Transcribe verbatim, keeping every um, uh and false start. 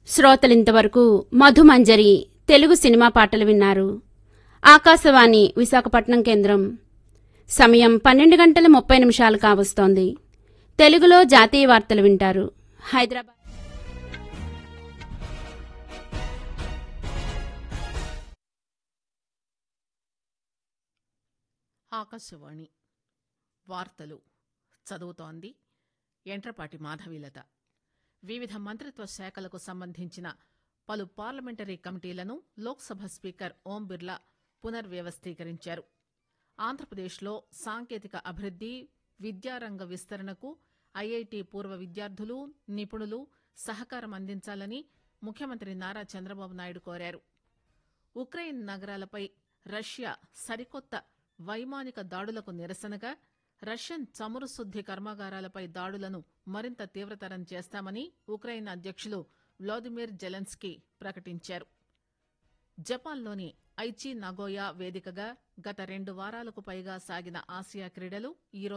శ్రోతలింతవరకు Madhumanjari Telugu cinema పాటలు విన్నారు. ఆకాశవాణి విశాఖపట్నం కేంద్రం. సమయం పన్నెండు గంటల ముప్పై నిమిషాలు కావస్తోంది. తెలుగులో జాతీయ వార్తలు వింటారు. హైదరాబాద్ ఆకాశవాణి వార్తలు చదువుతోంది ఎంట్రపాటి మాధవీలత. వివిధ మంత్రిత్వ శాఖలకు సంబంధించిన పలు పార్లమెంటరీ కమిటీలను లోక్సభ స్పీకర్ ఓం బిర్లా పునర్వ్యవస్థీకరించారు. ఆంధ్రప్రదేశ్లో సాంకేతిక అభివృద్ది, విద్యారంగ విస్తరణకు ఐఐటి పూర్వ విద్యార్థులు, నిపుణులు సహకారం అందించాలని ముఖ్యమంత్రి నారా చంద్రబాబు నాయుడు కోరారు. ఉక్రెయిన్ నగరాలపై రష్యా సరికొత్త వైమానిక దాడులకు నిరసనగా రష్యన్ చమురు శుద్ది కర్మాగారాలపై దాడులను మరింత తీవ్రతరం చేస్తామని ఉక్రెయిన్ అధ్యక్షులు వ్లాదిమిర్ జెలెన్స్కీ ప్రకటించారు. జపాన్లోని ఐచి నగోయా వేదికగా గత రెండు వారాలకు పైగా సాగిన ఆసియా క్రీడలు ఈ